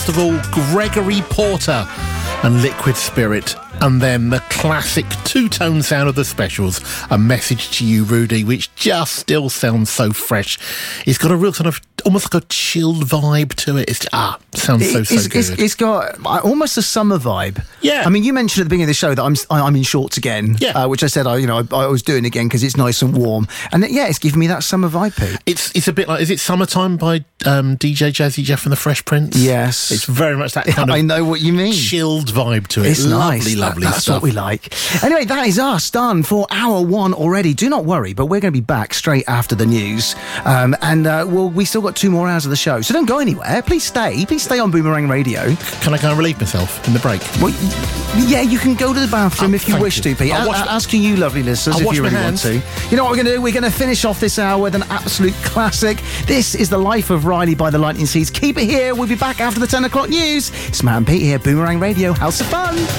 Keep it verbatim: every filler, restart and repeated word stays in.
First of all, Gregory Porter and Liquid Spirit, and then the classic two-tone sound of the Specials, A Message to You, Rudy, which just still sounds so fresh. It's got a real sort of, almost like a chilled vibe to it. It's ah, sounds so, so it's, good. It's, it's got almost a summer vibe. Yeah. I mean, you mentioned at the beginning of the show that I'm I'm in shorts again, yeah. uh, which I said I you know I, I was doing again because it's nice and warm, and yeah, it's giving me that summer vibe, Pete. It's it's a bit like, is it Summertime by um, D J Jazzy Jeff and the Fresh Prince? Yes. It's very much that kind of I know what you mean. chilled vibe to it. It's lovely, nice. lovely that, that's stuff. what we like. Anyway, that is us done for hour one already. Do not worry, but we're going to be back straight after the news, um, and uh, well, we still got two more hours of the show, so don't go anywhere. Please stay. Please stay on Boomerang Radio. Can I go and relieve myself in the break? Well, yeah, you can go to the bathroom Oh, if you thank wish you. to, Pete. I'll A- wash- a- asking you, lovely listeners, I'll if wash you my really want to. You know what we're going to do? We're going to finish off this hour with an absolute classic. This is The Life of Riley by the Lightning Seeds. Keep it here. We'll be back after the ten o'clock news. It's Matt and Pete here, Boomerang Radio. House of Fun.